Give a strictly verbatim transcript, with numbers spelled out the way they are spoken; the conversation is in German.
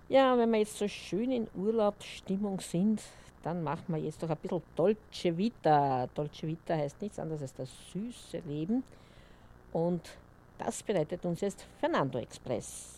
Ja, wenn wir jetzt so schön in Urlaubsstimmung sind, dann machen wir jetzt doch ein bisschen Dolce Vita. Dolce Vita heißt nichts anderes als das süße Leben. Und das bereitet uns jetzt Fernando Express.